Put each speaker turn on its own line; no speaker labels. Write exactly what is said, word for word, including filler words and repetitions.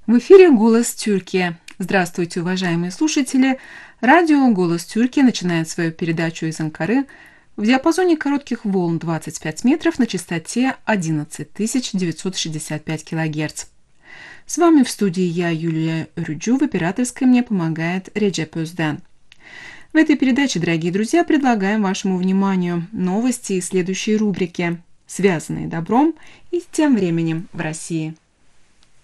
В эфире «Голос Тюркии». Здравствуйте, уважаемые слушатели! Радио «Голос Тюркии» начинает свою передачу из Анкары в диапазоне коротких волн двадцать пять метров на частоте одиннадцать тысяч девятьсот шестьдесят пять килогерц. С вами в студии я, Юлия Рюджу, в операторской мне помогает Реджеп Özden. В этой передаче, дорогие друзья, предлагаем вашему вниманию новости из следующей рубрики, связанные добром и тем временем в России.